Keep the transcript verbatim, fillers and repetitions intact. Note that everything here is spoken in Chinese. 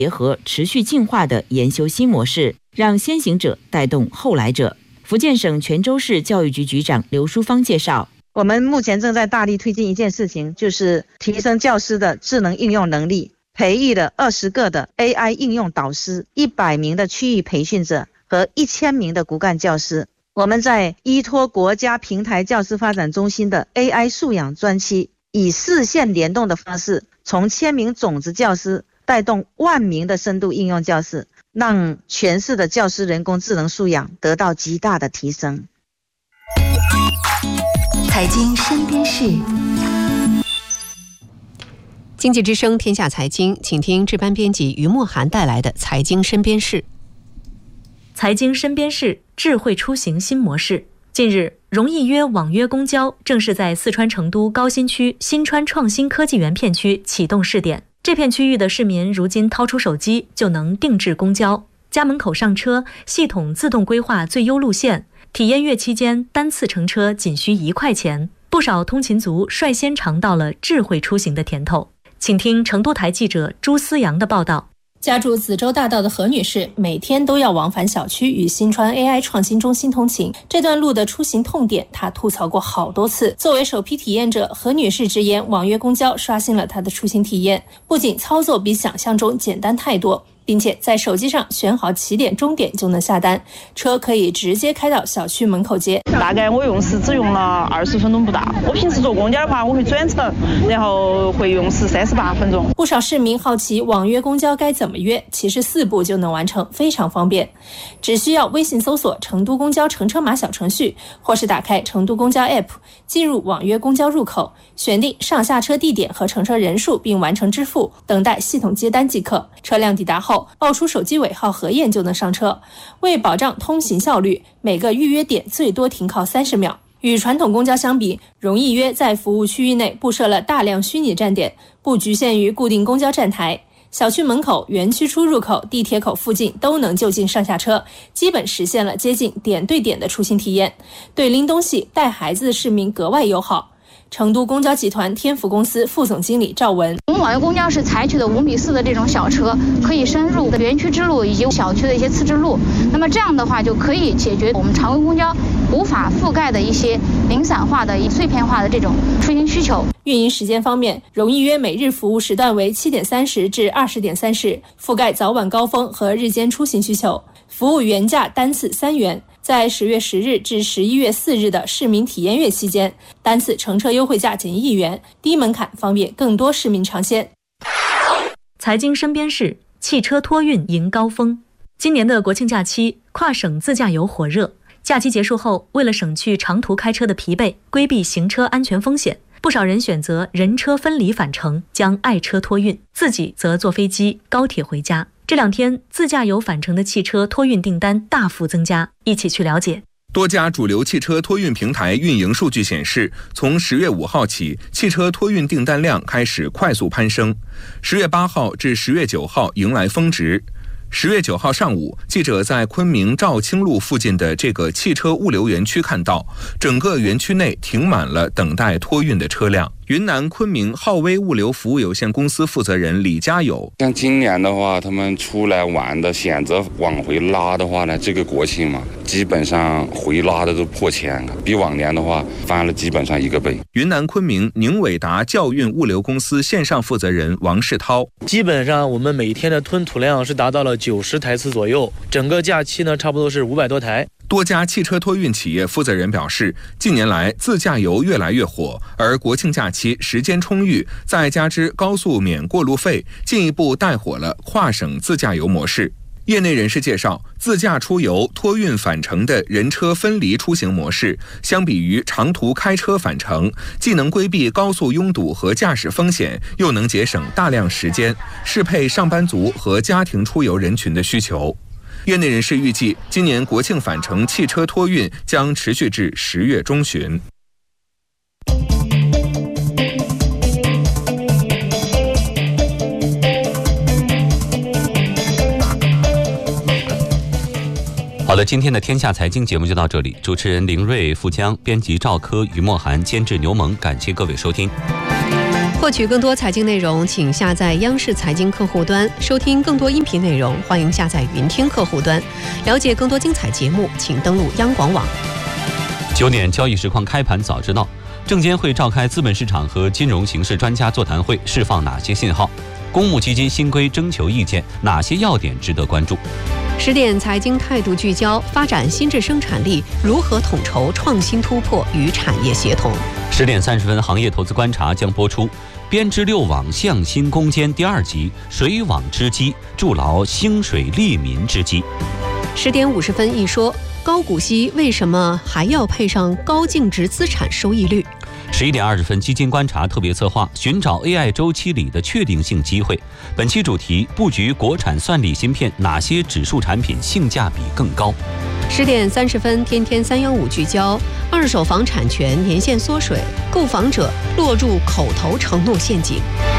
结合持续进化的研修新模式，让先行者带动后来者。福建省泉州市教育局局长刘淑芳介绍， 我们目前正在大力推进一件事情，就是提升教师的智能应用能力，培育了二十个的 A I 应用导师，一百名的区域培训者和一千名的骨干教师。我们在依托国家平台教师发展中心的 A I 素养专区，以四线联动的方式，从千名种子教师带动万名的深度应用教师，让全市的教师人工智能素养得到极大的提升。 财经身边事， 经济之声天下财经，请听值班编辑于墨涵带来的财经身边事。 财经身边事，智慧出行新模式。近日，容易约网约公交正式在四川成都高新区新川创新科技园片区启动试点。这片区域的市民如今掏出手机就能定制公交，家门口上车，系统自动规划最优路线，体验月期间单次乘车仅需一块钱。不少通勤族率先尝到了智慧出行的甜头。请听成都台记者朱思阳的报道。 家住子洲大道的何女士每天都要往返小区与新川 A I 创新中心通勤，这段路的出行痛点她吐槽过好多次。作为首批体验者，何女士直言网约公交刷新了她的出行体验，不仅操作比想象中简单太多，并且在手机上选好起点终点就能下单，车可以直接开到小区门口接。 大概我用时只用了二十分钟不到，我平时坐公交的话我会转乘，然后会用时三十八分钟。 不少市民好奇网约公交该怎么约，其实四步就能完成，非常方便。只需要微信搜索成都公交乘车码小程序，或是打开成都公交 A P P， 进入网约公交入口，选定上下车地点和乘车人数并完成支付，等待系统接单即可。车辆抵达后报出手机尾号核验就能上车。为保障通行效率，每个预约点最多停靠三十秒。与传统公交相比，容易约在服务区域内布设了大量虚拟站点，不局限于固定公交站台，小区门口、园区出入口、地铁口附近都能就近上下车，基本实现了接近点对点的出行体验，对拎东西、带孩子的市民格外友好。成都公交集团天府公司副总经理赵文， 我们网约公交是采取的五米四的这种小车，可以深入园区之路以及小区的一些次之路，那么这样的话就可以解决我们常规公交无法覆盖的一些零散化的、碎片化的这种出行需求。 运营时间方面，容易约每日服务时段为七点三十至二十点三十，覆盖早晚高峰和日间出行需求，服务原价单次三元。在十月十日至十一月四日的市民体验月期间，单次乘车优惠价仅一元，低门槛，方便更多市民尝鲜。 财经身边事，汽车托运迎高峰。今年的国庆假期，跨省自驾游火热。假期结束后，为了省去长途开车的疲惫，规避行车安全风险，不少人选择人车分离返程，将爱车托运，自己则坐飞机、高铁回家。这两天，自驾游返程的汽车托运订单大幅增加，一起去了解。 多家主流汽车托运平台运营数据显示，从十月五号起，汽车托运订单量开始快速攀升，十月八号至十月九号迎来峰值。十月九号上午，记者在昆明肇清路附近的这个汽车物流园区看到，整个园区内停满了等待托运的车辆。云南昆明浩威物流服务有限公司负责人李家友， 像今年的话，他们出来玩的选择往回拉的话呢，这个国庆嘛，基本上回拉的都破千了，比往年的话翻了基本上一个倍。 云南昆明宁伟达教运物流公司线上负责人王世涛， 基本上我们每天的吞吐量是达到了九十台次左右，整个假期呢差不多是五百多台。 多家汽车托运企业负责人表示，近年来自驾游越来越火，而国庆假期时间充裕，再加之高速免过路费，进一步带火了跨省自驾游模式。业内人士介绍，自驾出游托运返程的人车分离出行模式，相比于长途开车返程，既能规避高速拥堵和驾驶风险，又能节省大量时间，适配上班族和家庭出游人群的需求。业内人士预计，今年国庆返程汽车托运将持续至十月中旬。 好的，今天的天下财经节目就到这里，主持人林瑞、富江，编辑赵科、于墨涵，监制牛萌，感谢各位收听。 获取更多财经内容，请下载央视财经客户端，收听更多音频内容，欢迎下载云听客户端。了解更多精彩节目，请登录央广网。 九点交易实况开盘早知道，证监会召开资本市场和金融形势专家座谈会，释放哪些信号？公募基金新规征求意见，哪些要点值得关注？ 十点财经态度聚焦，发展新质生产力如何统筹创新突破与产业协同。 十点三十分，行业投资观察将播出编织六网向新攻坚第二集，水网之基，筑牢兴水利民之基。 十点五十分一说，高股息为什么还要配上高净值资产收益率？ 十一点二十分，基金观察特别策划，寻找 A I 周期里的确定性机会。本期主题：布局国产算力芯片，哪些指数产品性价比更高？ 十点三十分，天天三幺五聚焦，二手房产权年限缩水，购房者落入口头承诺陷阱。